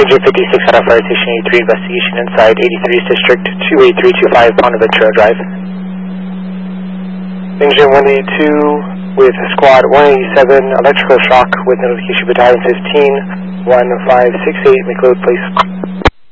Ranger 56 out of Fire Station 83, investigation inside 83's District 28325 Bonaventura Drive. Ranger 182 with Squad 187, electrical shock with notification Battalion 15, 1568, make load please.